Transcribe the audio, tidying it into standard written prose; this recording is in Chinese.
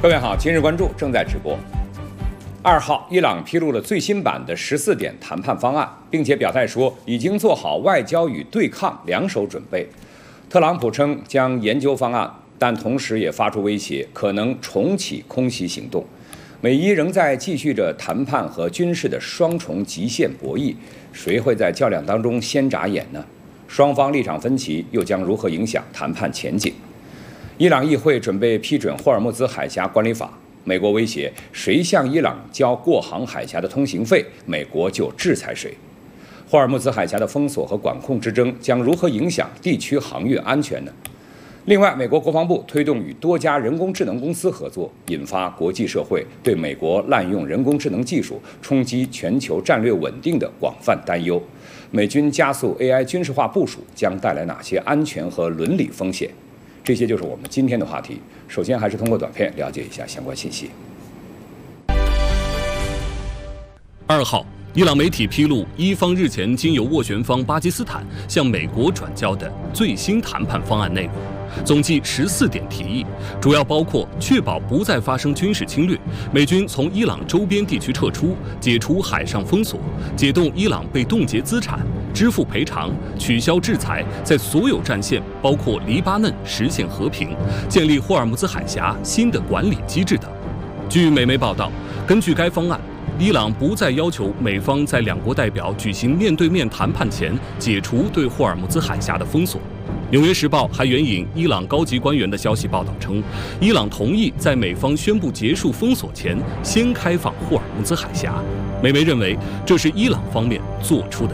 各位好，今日关注正在直播。2号，伊朗披露了最新版的14点谈判方案，并且表态说已经做好外交与对抗两手准备。特朗普称将研究方案，但同时也发出威胁，可能重启空袭行动。美伊仍在继续着谈判和军事的双重极限博弈，谁会在较量当中先眨眼呢？双方立场分歧又将如何影响谈判前景？伊朗议会准备批准霍尔木兹海峡管理法，美国威胁谁向伊朗交过航海峡的通行费，美国就制裁谁。霍尔木兹海峡的封锁和管控之争将如何影响地区航运安全呢？另外，美国国防部推动与多家人工智能公司合作，引发国际社会对美国滥用人工智能技术冲击全球战略稳定的广泛担忧。美军加速 AI 军事化部署将带来哪些安全和伦理风险？这些就是我们今天的话题。首先，还是通过短片了解一下相关信息。 2号，伊朗媒体披露，伊方日前经由斡旋方巴基斯坦向美国转交的最新谈判方案内容，总计14点提议，主要包括确保不再发生军事侵略，美军从伊朗周边地区撤出，解除海上封锁，解冻伊朗被冻结资产，支付赔偿，取消制裁，在所有战线，包括黎巴嫩实现和平，建立霍尔木兹海峡新的管理机制等。据美媒报道，根据该方案，伊朗不再要求美方在两国代表举行面对面谈判前解除对霍尔木兹海峡的封锁。《纽约时报》还援引伊朗高级官员的消息报道称，伊朗同意在美方宣布结束封锁前先开放霍尔木兹海峡。美媒认为，这是伊朗方面做出的